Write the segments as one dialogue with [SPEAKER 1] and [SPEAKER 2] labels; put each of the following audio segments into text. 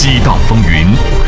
[SPEAKER 1] 激荡风云，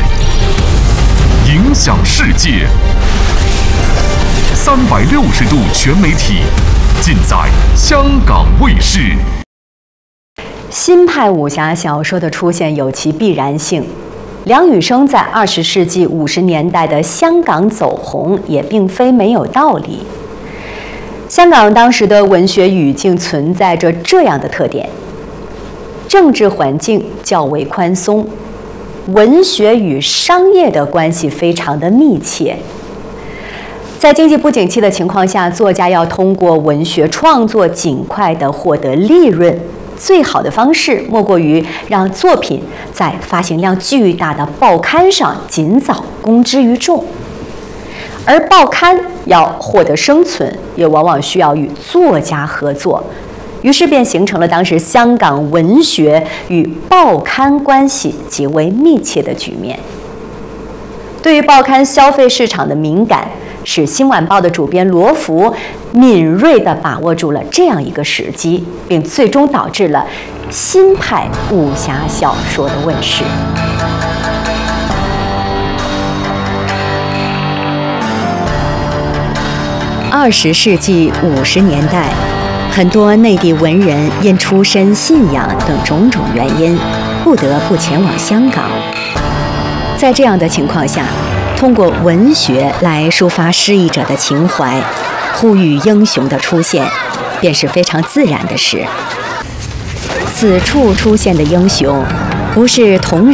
[SPEAKER 1] 影响世界。360度全媒体，尽在香港卫视。
[SPEAKER 2] 新派武侠小说的出现有其必然性。梁羽生在20世纪50年代的香港走红，也并非没有道理。香港当时的文学语境存在着这样的特点：政治环境较为宽松，文学与商业的关系非常的密切。在经济不景气的情况下，作家要通过文学创作尽快地获得利润，最好的方式莫过于让作品在发行量巨大的报刊上尽早公之于众。而报刊要获得生存，也往往需要与作家合作，于是便形成了当时香港文学与报刊关系极为密切的局面。对于报刊消费市场的敏感，使《新晚报》的主编罗浮敏锐地把握住了这样一个时机，并最终导致了新派武侠小说的问世。20世纪50年代，很多内地文人因出身、信仰等种种原因，不得不前往香港。在这样的情况下，通过文学来抒发失意者的情怀，呼吁英雄的出现，便是非常自然的事。此处出现的英雄，不是同